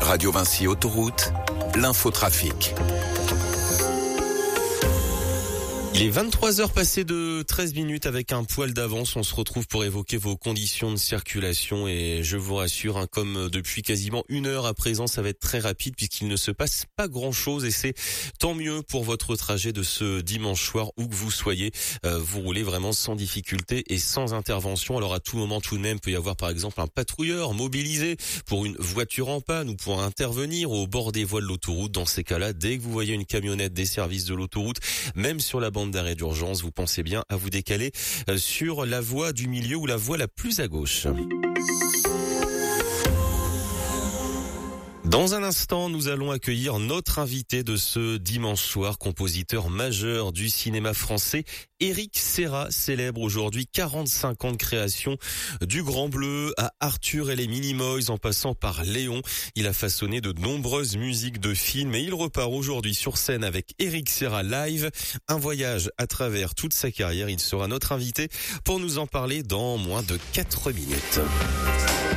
Radio Vinci Autoroute, l'infotrafic. Il est 23h passé de 13 minutes avec un poil d'avance. On se retrouve pour évoquer vos conditions de circulation et je vous rassure, comme depuis quasiment une heure à présent, ça va être très rapide puisqu'il ne se passe pas grand chose et c'est tant mieux pour votre trajet de ce dimanche soir où que vous soyez. Vous roulez vraiment sans difficulté et sans intervention. Alors à tout moment tout de même peut y avoir par exemple un patrouilleur mobilisé pour une voiture en panne ou pour intervenir au bord des voies de l'autoroute. Dans ces cas-là, dès que vous voyez une camionnette des services de l'autoroute, même sur la bande d'arrêt d'urgence, vous pensez bien à vous décaler sur la voie du milieu ou la voie la plus à gauche. Dans un instant, nous allons accueillir notre invité de ce dimanche soir, compositeur majeur du cinéma français, Éric Serra, célèbre aujourd'hui 45 ans de création, du Grand Bleu à Arthur et les Minimoys en passant par Léon. Il a façonné de nombreuses musiques de films et il repart aujourd'hui sur scène avec Éric Serra Live. Un voyage à travers toute sa carrière. Il sera notre invité pour nous en parler dans moins de 4 minutes.